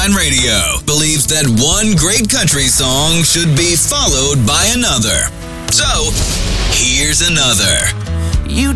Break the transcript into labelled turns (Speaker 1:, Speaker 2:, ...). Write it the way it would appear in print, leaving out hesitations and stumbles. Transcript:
Speaker 1: Sunshine Radio believes that one great country song should be followed by another. So, here's another.
Speaker 2: You